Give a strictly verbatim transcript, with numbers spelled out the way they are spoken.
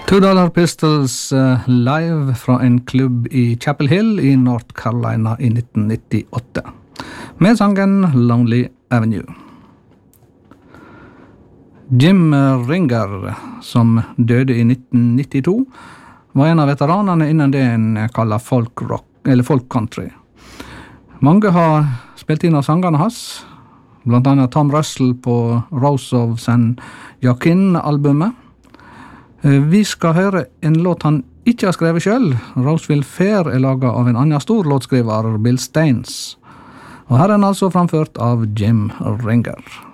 Two Dollar Pistols uh, live fra en klubb i Chapel Hill i North Carolina i nitten nittiåtte. Med sangen Lonely Avenue. Jim Ringer, som døde i nitten nittito, var en av veteranene innen det en kaller folk rock, eller folk country. Mange har spilt inn av sangene hans, blant annet Tom Russell på Rose of San Joaquin-albumet. Vi skal høre en låt han ikke har skrevet selv. Roseville Fair er laget av en annen stor låtskriver, Bill Staines. Og her er den altså framført av Jim Ringer.